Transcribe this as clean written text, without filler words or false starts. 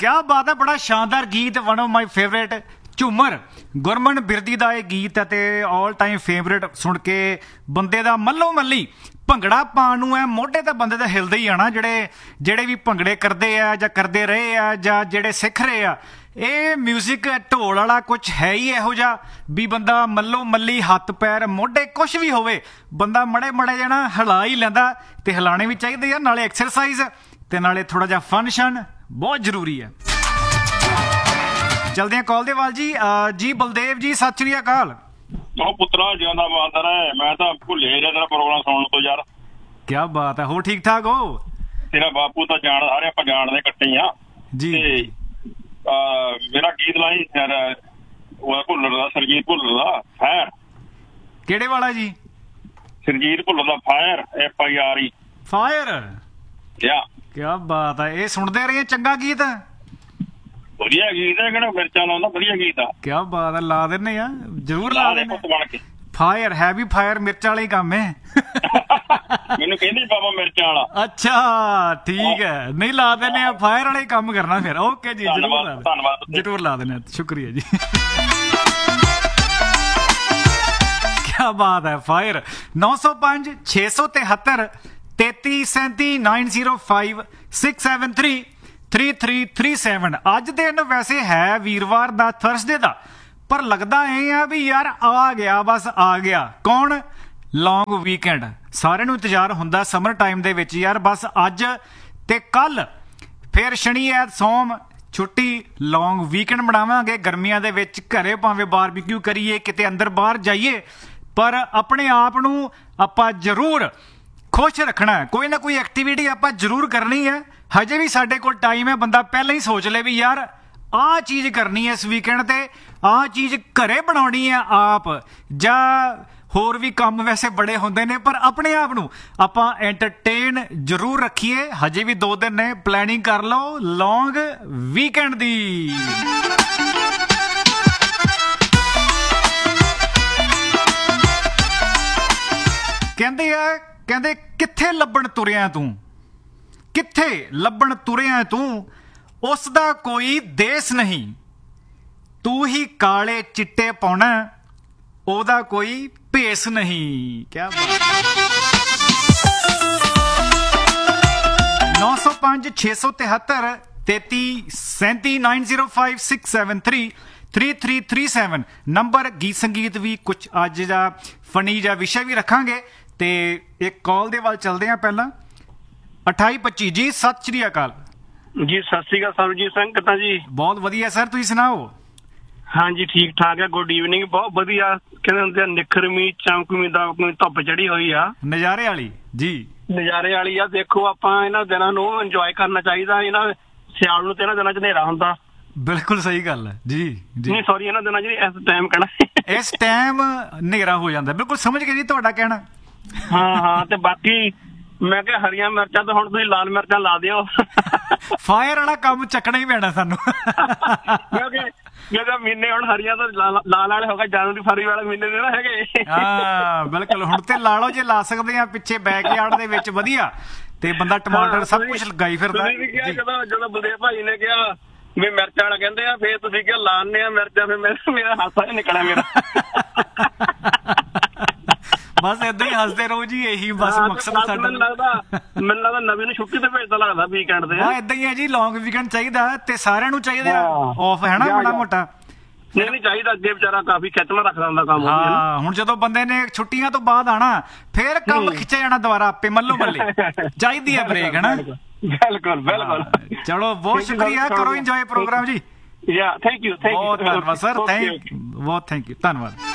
क्या बात है, बड़ा शानदार गीत, वन ऑफ माई फेवरेट। ਝੂਮਰ ਗੁਰਮਨ ਬਿਰਦੀ ਦਾ ਇਹ ਗੀਤ ਹੈ ਤੇ ਆਲ ਟਾਈਮ ਫੇਵਰੇਟ। ਸੁਣ ਕੇ ਬੰਦੇ ਦਾ ਮੱਲੋ ਮੱਲੀ ਭੰਗੜਾ ਪਾਉਣ ਨੂੰ ਹੈ, ਮੋਢੇ ਤਾਂ ਬੰਦੇ ਦਾ ਹਿਲਦਾ ਹੀ ਆਣਾ। ਜਿਹੜੇ ਵੀ ਭੰਗੜੇ ਕਰਦੇ ਆ ਜਾਂ ਕਰਦੇ ਰਹੇ ਆ ਜਾਂ ਜਿਹੜੇ ਸਿੱਖ ਰਹੇ ਆ, ਇਹ ਮਿਊਜ਼ਿਕ ਢੋਲ ਵਾਲਾ ਕੁਛ ਹੈ ਹੀ ਇਹੋ ਜਿਹਾ ਵੀ ਬੰਦਾ ਮੱਲੋ ਮੱਲੀ ਹੱਥ ਪੈਰ ਮੋਢੇ ਕੁਛ ਵੀ ਹੋਵੇ, ਬੰਦਾ ਮੜੇ ਜਾਣਾ ਹਿਲਾ ਹੀ ਲੈਂਦਾ। ਤੇ ਹਿਲਾਣੇ ਵੀ ਚਾਹੀਦੇ ਆ, ਨਾਲੇ ਐਕਸਰਸਾਈਜ਼ ਤੇ ਨਾਲੇ ਥੋੜਾ ਜਿਹਾ ਫੰਕਸ਼ਨ ਬਹੁਤ ਜ਼ਰੂਰੀ ਹੈ। ਚਲਦੇ ਆ ਕਾਲ ਦੇ ਵੱਲ ਜੀ। ਜੀ ਬਲਦੇਵ ਜੀ, ਸਤਿ ਸ਼੍ਰੀ ਅਕਾਲ। ਉਹ ਪੁੱਤਰਾ ਜਿਉਂਦਾ ਮਾਦਰ ਹੈ, ਮੈਂ ਤਾਂ ਭੁੱਲੇ ਰਿਹਾ ਤੇਰਾ ਪ੍ਰੋਗਰਾਮ ਸੁਣਨ ਤੋਂ ਯਾਰ। ਕੀ ਬਾਤ ਹੈ, ਹੋਰ ਠੀਕ ਠਾਕ ਹੋ? ਤੇਰਾ ਬਾਪੂ ਤਾਂ ਜਾਣ, ਸਾਰੇ ਆਪਾਂ ਜਾਣਦੇ ਇਕੱਠੇ ਆ ਜੀ। ਮੇਰਾ ਗੀਤ ਲਾਈ ਯਾਰ, ਉਹ ਭੁੱਲਰ ਦਾ, ਸਰਜੀਤ ਭੁੱਲਰ ਦਾ ਫਾਇਰ। ਕਿਹੜੇ ਵਾਲਾ ਜੀ? ਸਰਜੀਤ ਭੁੱਲਰ ਦਾ ਫਾਇਰ, FIRE ਫਾਇਰ। ਕੀ ਬਾਤ ਹੈ, ਇਹ ਸੁਣਦੇ ਰਹੇ ਚੰਗਾ ਗੀਤ, ਵਧੀਆ ਗੀਤ ਹੈ। ਕਿਹੜਾ ਮਿਰਚਾਂ ਲਾਉਂਦਾ, ਵਧੀਆ ਗੀਤ ਆ। ਕੀ ਬਾਤ ਹੈ, ਲਾ ਦਿੰਨੇ ਆ, ਜਰੂਰ ਲਾ ਦਿੰਨੇ। ਬਣ ਕੇ ਫਾਇਰ ਹੈ ਵੀ ਫਾਇਰ, ਮਿਰਚਾਂ ਵਾਲਾ ਹੀ ਕੰਮ ਹੈ। ਮੈਨੂੰ ਕਹਿੰਦੀ ਬਾਬਾ ਮਿਰਚਾਂ ਵਾਲਾ। ਅੱਛਾ ਠੀਕ ਹੈ, ਨਹੀਂ ਲਾ ਦਿੰਨੇ ਆ, ਫਾਇਰ ਵਾਲਾ ਹੀ ਕੰਮ ਕਰਨਾ ਫਿਰ। ਓਕੇ ਜੀ, ਧੰਨਵਾਦ, ਜਰੂਰ ਲਾ ਦਿੰਨੇ, ਸ਼ੁਕਰੀਆ ਜੀ। ਕੀ ਬਾਤ ਹੈ, ਫਾਇਰ। 905 673 3337 905 673 3337। ਅੱਜ ਦਿਨ ਵੈਸੇ ਹੈ ਵੀਰਵਾਰ ਦਾ, ਥਰਸਡੇ ਦਾ, ਪਰ ਲੱਗਦਾ ਇਹ ਆ ਵੀ ਯਾਰ ਆ ਗਿਆ, ਬਸ ਆ ਗਿਆ। ਕੌਣ? ਲੌਂਗ ਵੀਕਐਂਡ। ਸਾਰਿਆਂ ਨੂੰ ਇੰਤਜ਼ਾਰ ਹੁੰਦਾ ਸਮਰ ਟਾਈਮ ਦੇ ਵਿੱਚ ਯਾਰ, ਬਸ ਅੱਜ ਤੇ ਕੱਲ ਫਿਰ ਸ਼ਨੀ ਐਤ ਸੋਮ ਛੁੱਟੀ, ਲੌਂਗ ਵੀਕਐਂਡ ਬਣਾਵਾਂਗੇ ਗਰਮੀਆਂ ਦੇ ਵਿੱਚ। ਘਰੇ ਭਾਵੇਂ ਬਾਰਬੀਕਿਊ ਕਰੀਏ, ਕਿਤੇ ਅੰਦਰ ਬਾਹਰ ਜਾਈਏ, ਪਰ ਆਪਣੇ ਆਪ ਨੂੰ ਆਪਾਂ ਜ਼ਰੂਰ ਖੁਸ਼ ਰੱਖਣਾ। ਕੋਈ ਨਾ ਕੋਈ ਐਕਟੀਵਿਟੀ ਆਪਾਂ ਜ਼ਰੂਰ ਕਰਨੀ ਹੈ। ਹਜੇ ਵੀ ਸਾਡੇ ਕੋਲ ਟਾਈਮ ਹੈ, ਬੰਦਾ ਪਹਿਲਾਂ ਹੀ ਸੋਚ ਲੇ ਵੀ ਯਾਰ ਆਹ ਚੀਜ਼ ਕਰਨੀ ਹੈ ਇਸ ਵੀਕਐਂਡ ਤੇ, ਆਹ ਚੀਜ਼ ਘਰੇ ਬਣਾਉਣੀ ਹੈ ਆਪ, ਜਾਂ ਹੋਰ ਵੀ ਕੰਮ ਵੈਸੇ ਬੜੇ ਹੁੰਦੇ ਨੇ, ਪਰ ਆਪਣੇ ਆਪ ਨੂੰ ਆਪਾਂ ਐਂਟਰਟੇਨ ਜ਼ਰੂਰ ਰੱਖੀਏ। ਹਜੇ ਵੀ 2 ਦਿਨ ਨੇ, ਪਲੈਨਿੰਗ ਕਰ ਲਓ ਲੌਂਗ ਵੀਕਐਂਡ ਦੀ। ਕਹਿੰਦੇ ਕਿੱਥੇ ਲੱਭਣ ਤੁਰਿਆ ਤੂੰ, ਕਿੱਥੇ ਲੱਭਣ ਤੁਰਿਆ ਤੂੰ, ਉਸ ਦਾ ਕੋਈ ਦੇਸ ਨਹੀਂ, ਤੂੰ ਹੀ ਕਾਲੇ ਚਿੱਟੇ ਪਾਉਣਾ, ਉਹਦਾ ਕੋਈ ਭੇਸ ਨਹੀਂ। ਕਿਆ ਬਾਤ। 905 673 3337 905 673 3337 ਨੰਬਰ। ਗੀਤ ਸੰਗੀਤ ਵੀ ਕੁਛ ਅੱਜ ਦਾ ਫਨੀ ਜਾਂ ਵਿਸ਼ਾ ਵੀ ਰੱਖਾਂਗੇ। ਤੇ ਇੱਕ ਕਾਲ ਦੇ ਵੱਲ ਚੱਲਦੇ ਆ ਪਹਿਲਾਂ। 2825 ਜੀ, ਸਤਿ ਸ਼੍ਰੀ ਅਕਾਲ ਜੀ। ਸਤਿ ਸ਼੍ਰੀ ਅਕਾਲ ਸਰਬਜੀਤ ਸਿੰਘ, ਕਿੱਦਾਂ ਜੀ? ਬਹੁਤ ਵਧੀਆ ਸਰ, ਤੁਸੀਂ ਸੁਣਾਓ? ਹਾਂਜੀ ਠੀਕ ਠਾਕ ਹੈ, ਗੁੱਡ ਈਵਨਿੰਗ। ਬਹੁਤ ਵਧੀਆ, ਕਹਿੰਦੇ ਹੁੰਦੇ ਆ ਨਿਖਰਵੀਂ ਚਮਕਵੀਂ ਦਮਕਵੀਂ ਧੁੱਪ ਚੜੀ ਹੋਈ ਆ, ਨਜ਼ਾਰੇ ਵਾਲੀ ਜੀ, ਨਜ਼ਾਰੇ ਵਾਲੀ ਆ। ਦੇਖੋ ਆਪਾਂ ਇਹਨਾਂ ਦਿਨਾਂ ਨੂੰ ਇੰਜੋਏ ਕਰਨਾ ਚਾਹੀਦਾ। ਇਹਨਾਂ ਸਿਆਲ ਨੂੰ ਤੇ ਇਹਨਾਂ ਦਿਨਾਂ ਚ ਹਨੇਰਾ ਹੁੰਦਾ। ਬਿਲਕੁਲ ਸਹੀ ਗੱਲ ਹੈ ਜੀ। ਨਹੀਂ ਸੌਰੀ, ਇਹਨਾਂ ਦਿਨਾਂ ਚ ਇਸ ਟਾਈਮ ਕਹਿਣਾ, ਇਸ ਟਾਈਮ ਹਨੇਰਾ ਹੋ ਜਾਂਦਾ। ਬਿਲਕੁਲ ਸਮਝ ਗਏ ਜੀ ਤੁਹਾਡਾ ਕਹਿਣਾ। ਹਾਂ ਤੇ ਬਾਕੀ ਮੈਂ ਕਿਹਾ ਹਰੀਆਂ ਮਿਰਚਾਂ ਤਾਂ ਹੁਣ ਤੁਸੀਂ ਲਾਲ ਮਿਰਚਾਂ ਲਾ ਦਿਓ। ਫਾਇਰ ਵਾਲਾ ਕੰਮ ਚੱਕਣਾ ਹੀ ਪੈਣਾ ਸਾਨੂੰ, ਕਿਉਂਕਿ ਜਿਹੜਾ ਮਹੀਨੇ ਹੁਣ ਹਰੀਆਂ ਤਾਂ ਲਾਲ ਵਾਲੇ ਹੋ ਗਏ, ਜਨਵਰੀ ਫਰਵਰੀ ਵਾਲੇ ਮਹੀਨੇ ਦੇ ਨਾ ਹੈਗੇ। ਹਾਂ ਬਿਲਕੁਲ, ਹੁਣ ਤੇ ਲਾ ਲਓ ਜੇ ਲਾ ਸਕਦੇ ਆ, ਪਿੱਛੇ ਬੈਕਯਾਰਡ ਦੇ ਵਿੱਚ ਵਧੀਆ, ਤੇ ਬੰਦਾ ਟਮਾਟਰ ਸਭ ਕੁਝ ਲਗਾਈ ਫਿਰਦਾ। ਜਦੋਂ ਬਲਦੇਵ ਭਾਈ ਨੇ ਕਿਹਾ ਵੀ ਮਿਰਚਾਂ ਵਾਲਾ ਕਹਿੰਦੇ ਆ, ਫੇਰ ਤੁਸੀਂ ਕਿਹਾ ਲਾਣੇ ਆ ਮਿਰਚਾਂ, ਫੇਰ ਮੇਰਾ ਹਾਸਾ ਹੀ ਨਿਕਲਿਆ ਮੇਰਾ। ਬਸ ਏਦਾਂ ਹੀ ਹੱਸਦੇ ਰਹੋ ਜੀ, ਇਹੀ ਬਸ ਮਕਸਦ ਸਾਡਾ। ਮੈਨੂੰ ਲੱਗਦਾ ਨਵੀਂ ਨੂੰ ਛੁੱਟੀ ਤੇ ਭੇਜਦਾ ਲੱਗਦਾ ਵੀਕਐਂਡ ਤੇ। ਹਾਂ ਏਦਾਂ ਹੀ ਹੈ ਜੀ, ਲੌਂਗ ਵੀਕਐਂਡ ਚਾਹੀਦਾ ਤੇ ਸਾਰਿਆਂ ਨੂੰ ਚਾਹੀਦਾ ਆਫ, ਹੈ ਨਾ, ਮਾੜਾ ਮੋਟਾ। ਨਹੀਂ ਚਾਹੀਦਾ, ਅੱਗੇ ਵਿਚਾਰਾ ਕਾਫੀ ਖਿੱਚਣਾ ਰੱਖਦਾ ਹੁੰਦਾ ਕੰਮ। ਹਾਂ ਹੁਣ ਜਦੋਂ ਬੰਦੇ ਨੇ ਛੁੱਟੀਆਂ ਤੋਂ ਬਾਅਦ ਆਣਾ, ਫੇਰ ਕੰਮ ਖਿੱਚਿਆ ਜਾਣਾ ਦੁਬਾਰਾ ਆਪੇ, ਮੱਲੋ ਮੱਲੇ। ਚਾਹੀਦੀ ਹੈ ਬ੍ਰੇਕ, ਹੈ ਨਾ। ਬਿਲਕੁਲ ਬਿਲਕੁਲ। ਚਲੋ ਬਹੁਤ ਸ਼ੁਕਰੀਆ, ਕਰੋ ਇੰਜੋਏ ਪ੍ਰੋਗਰਾਮ ਜੀ। Thank you. ਬਹੁਤ ਧੰਨਵਾਦ ਸਰ, ਬਹੁਤ ਥੈਂਕ ਯੂ, ਧੰਨਵਾਦ।